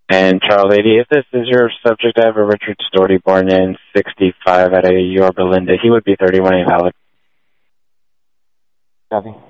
And Charles 80, if this is your subject, I have a Richard Storty born in 65 at a Yorba Linda. He would be 31 invalid. Copy.